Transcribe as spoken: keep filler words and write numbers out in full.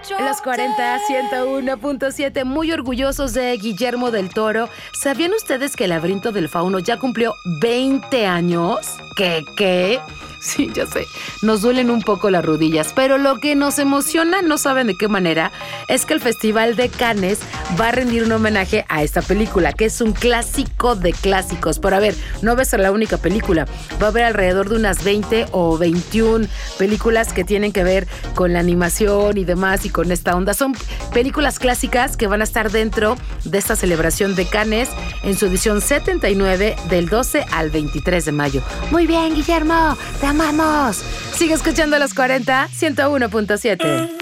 En los cuarenta, ciento uno punto siete, muy orgullosos de Guillermo del Toro. ¿Sabían ustedes que El laberinto del fauno ya cumplió veinte años? ¿Qué, qué? Sí, ya sé, nos duelen un poco las rodillas, pero lo que nos emociona, no saben de qué manera, es que el Festival de Cannes va a rendir un homenaje a esta película, que es un clásico de clásicos. Pero a ver, no va a ser la única película, va a haber alrededor de unas veinte o veintiuna películas que tienen que ver con la animación y demás y con esta onda. Son películas clásicas que van a estar dentro de esta celebración de Cannes en su edición setenta y nueve del doce al veintitrés de mayo. Muy bien, Guillermo, te amamos. Sigue escuchando Los cuarenta, ciento uno punto siete.